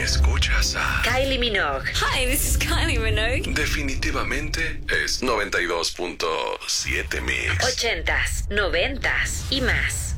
Escuchas a Kylie Minogue. Hi, this is Kylie Minogue. Definitivamente es 92.7 Mix. 80s, 90s y más.